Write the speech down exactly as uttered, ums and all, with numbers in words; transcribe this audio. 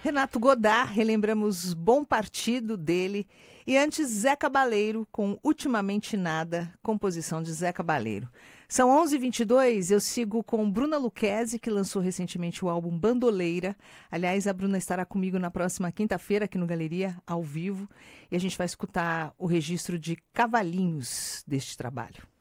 Renato Godard, relembramos Bom Partido dele. E antes, Zé Cabaleiro, com Ultimamente Nada, composição de Zé Cabaleiro. São onze e vinte e dois, eu sigo com Bruna Lucchesi, que lançou recentemente o álbum Bandoleira. Aliás, a Bruna estará comigo na próxima quinta-feira, aqui no Galeria, ao vivo. E a gente vai escutar o registro de Cavalinhos deste trabalho.